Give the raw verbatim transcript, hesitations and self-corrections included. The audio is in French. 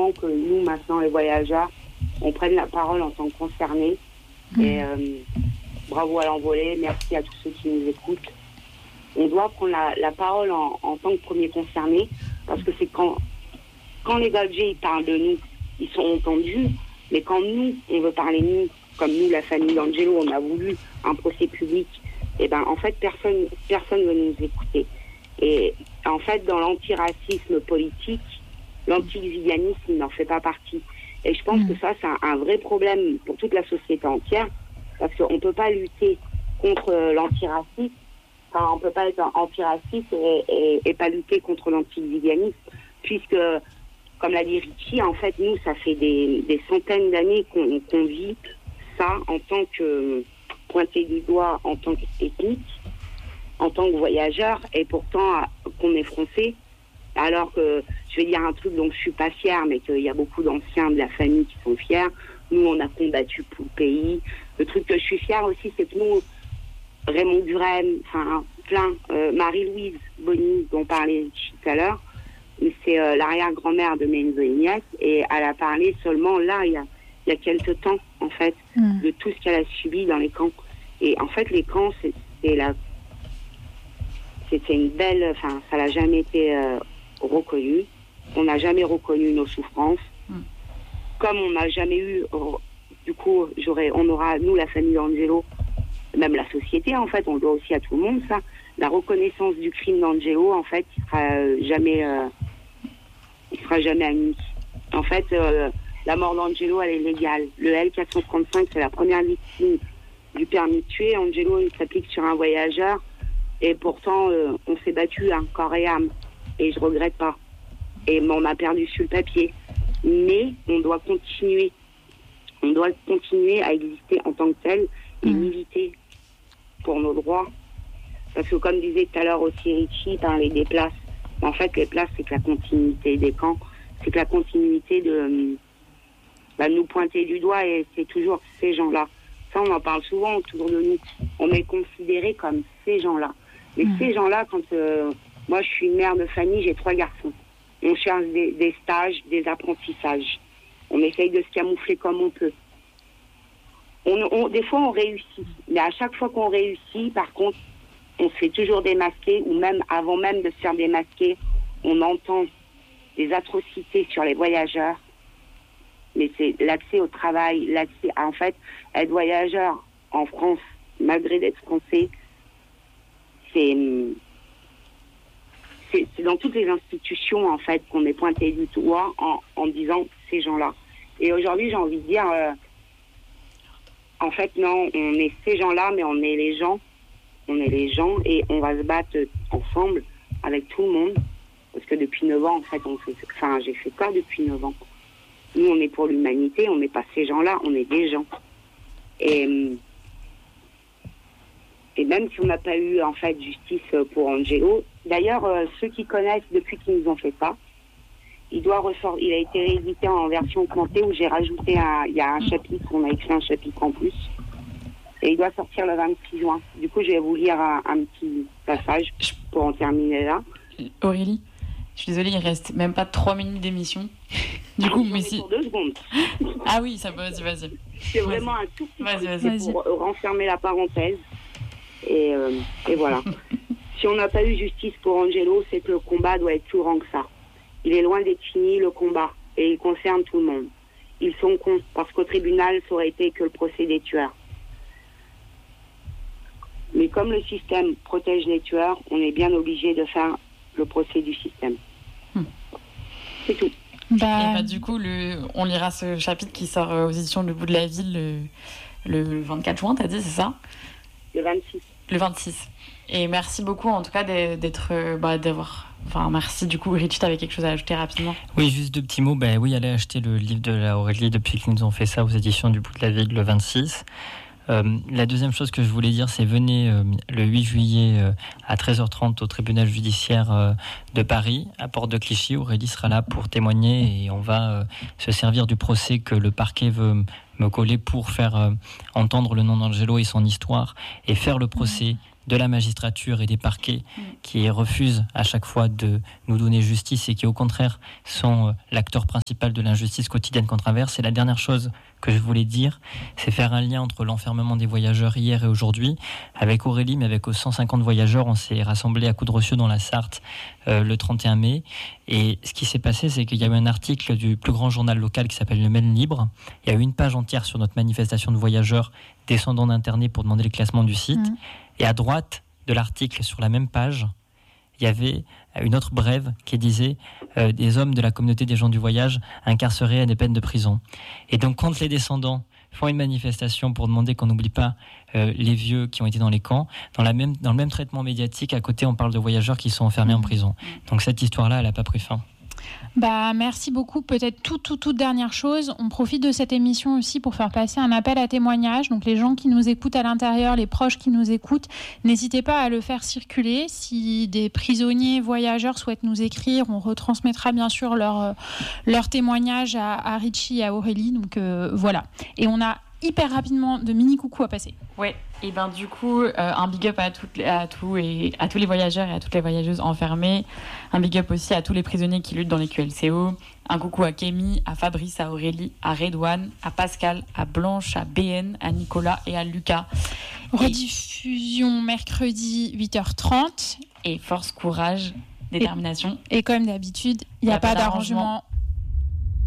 vraiment que nous, maintenant, les voyageurs, on prenne la parole en tant que concernés. Mmh. Et euh, bravo à l'Envolée, merci à tous ceux qui nous écoutent. On doit prendre la, la parole en, en tant que premiers concernés, parce que c'est quand, quand les Belgiens ils parlent de nous, ils sont entendus, mais quand nous, on veut parler de nous, comme nous, la famille d'Angelo, on a voulu un procès public, et ben en fait, personne personne ne veut nous écouter. Et en fait, dans l'antiracisme politique, l'anti-xylianisme n'en fait pas partie. Et je pense mmh. que ça, c'est un, un vrai problème pour toute la société entière, parce qu'on ne peut pas lutter contre l'antiracisme, enfin, on ne peut pas être antiraciste et, et, et pas lutter contre l'anti-xylianisme, puisque, comme l'a dit Richie, en fait, nous, ça fait des, des centaines d'années qu'on, qu'on vit ça en tant que pointé du doigt, en tant qu'ethnique, en tant que voyageur, et pourtant qu'on est français, alors que, je vais dire un truc dont je suis pas fière, mais qu'il y a beaucoup d'anciens de la famille qui sont fiers. Nous, on a combattu pour le pays. Le truc que je suis fière aussi, c'est que nous, Raymond Buren, enfin, plein, euh, Marie-Louise Bonny, dont parlait tout à l'heure, c'est euh, l'arrière-grand-mère de mes nièces, et elle a parlé seulement là, il y a, il y a quelques temps, en fait, mmh. de tout ce qu'elle a subi dans les camps. Et en fait, les camps, c'est, c'est la... C'était une belle... Enfin, ça n'a jamais été euh, reconnu. On n'a jamais reconnu nos souffrances. Mmh. Comme on n'a jamais eu... Oh, du coup, j'aurais, on aura, nous, la famille d'Angelo, même la société, en fait, on le doit aussi à tout le monde, ça. La reconnaissance du crime d'Angelo, en fait, il sera euh, jamais... Euh, il sera jamais admis. En fait, euh, la mort d'Angelo, elle est légale. Le L quatre cent trente-cinq, c'est la première victime du permis de tuer. Angelo, il s'applique sur un voyageur. Et pourtant, euh, on s'est battu, hein, corps et âme. Et je regrette pas. Et on a perdu sur le papier. Mais on doit continuer. On doit continuer à exister en tant que tel et mmh. militer pour nos droits. Parce que comme disait tout à l'heure aussi Richie, parlait des places. En fait, les places, c'est que la continuité des camps. C'est que la continuité de, bah, de nous pointer du doigt, et c'est toujours ces gens-là. Ça, on en parle souvent autour de nous. On est considérés comme ces gens-là. Mais mmh. ces gens-là, quand... Euh, moi, je suis une mère de famille, j'ai trois garçons. On cherche des, des stages, des apprentissages. On essaye de se camoufler comme on peut. On, on, des fois, on réussit. Mais à chaque fois qu'on réussit, par contre, on se fait toujours démasquer, ou même avant même de se faire démasquer, on entend des atrocités sur les voyageurs. Mais c'est l'accès au travail, l'accès à, en fait, être voyageur en France, malgré d'être français, c'est, c'est, c'est dans toutes les institutions, en fait, qu'on est pointé du doigt en, en disant ces gens-là. Et aujourd'hui, j'ai envie de dire, euh, en fait, non, on est ces gens-là, mais on est les gens. On est les gens et on va se battre ensemble avec tout le monde. Parce que depuis neuf ans, en fait, on fait, enfin, j'ai fait quoi depuis neuf ans? Nous, on est pour l'humanité, on n'est pas ces gens-là, on est des gens. Et, et même si on n'a pas eu, en fait, justice pour Angelo, d'ailleurs, euh, ceux qui connaissent depuis qu'ils nous ont fait ça, il doit ressort, il a été réédité en version augmentée où j'ai rajouté un, il y a un chapitre, on a écrit un chapitre en plus. Et il doit sortir le vingt-six juin. Du coup, je vais vous lire un, un petit passage pour en terminer là. Aurélie, je suis désolée, il reste même pas trois minutes d'émission. Du coup, mais si... Pour deux secondes. Ah oui, ça va, vas-y, vas-y. C'est vas-y. Vraiment un tout petit vas-y, vas-y. C'est pour renfermer la parenthèse. Et, euh, et voilà. Si on n'a pas eu justice pour Angelo, c'est que le combat doit être plus grand que ça. Il est loin d'être fini, le combat. Et il concerne tout le monde. Ils sont cons, parce qu'au tribunal, ça aurait été que le procès des tueurs. Mais comme le système protège les tueurs, on est bien obligé de faire le procès du système. Hmm. C'est tout. Bah... Et bah, du coup, le... on lira ce chapitre qui sort aux éditions Le Bout de la Ville le, le vingt-quatre juin, t'as dit, c'est ça? Le vingt-six. Le vingt-six. Et merci beaucoup, en tout cas, d'être... Bah, d'avoir... Enfin, merci. Du coup, Richie, tu avais quelque chose à ajouter rapidement? Oui, juste deux petits mots. Ben oui, allez acheter le livre de la Aurélie depuis qu'ils nous ont fait ça aux éditions du Bout de la Ville le vingt-six. Euh, la deuxième chose que je voulais dire, c'est venez euh, le huit juillet euh, à treize heures trente au tribunal judiciaire euh, de Paris, à Porte de Clichy. Aurélie sera là pour témoigner et on va euh, se servir du procès que le parquet veut me coller pour faire euh, entendre le nom d'Angelo et son histoire et faire le procès de la magistrature et des parquets mmh. qui refusent à chaque fois de nous donner justice et qui au contraire sont l'acteur principal de l'injustice quotidienne qu'on traverse. Et la dernière chose que je voulais dire, c'est faire un lien entre l'enfermement des voyageurs hier et aujourd'hui. Avec Aurélie, mais avec cent cinquante voyageurs, on s'est rassemblés à Coudrecieux dans la Sarthe euh, le trente et un mai. Et ce qui s'est passé, c'est qu'il y a eu un article du plus grand journal local qui s'appelle Le Maine Libre. Il y a eu une page entière sur notre manifestation de voyageurs descendants d'internés pour demander le classement du site. Mmh. Et à droite de l'article, sur la même page, il y avait une autre brève qui disait euh, des hommes de la communauté des gens du voyage incarcérés à des peines de prison. Et donc quand les descendants font une manifestation pour demander qu'on n'oublie pas euh, les vieux qui ont été dans les camps, dans, la même, dans le même traitement médiatique, à côté on parle de voyageurs qui sont enfermés mmh. en prison. Donc cette histoire-là, elle n'a pas pris fin. Bah, merci beaucoup. Peut-être toute, toute, toute dernière chose, on profite de cette émission aussi pour faire passer un appel à témoignage. Donc les gens qui nous écoutent à l'intérieur, les proches qui nous écoutent, n'hésitez pas à le faire circuler. Si des prisonniers voyageurs souhaitent nous écrire, on retransmettra bien sûr leur, leur témoignage à, à Richie et à Aurélie. Donc euh, voilà. Et on a hyper rapidement de mini coucou à passer. Ouais, et ben du coup, euh, un big up à, toutes, à, tous et, à tous les voyageurs et à toutes les voyageuses enfermées. Un big up aussi à tous les prisonniers qui luttent dans les Q L C O. Un coucou à Kémy, à Fabrice, à Aurélie, à Redouane, à Pascal, à Blanche, à B N, à Nicolas et à Lucas. Rediffusion mercredi huit heures trente. Et force, courage, détermination. Et, et comme d'habitude, il n'y a, a pas, pas d'arrangement. d'arrangement.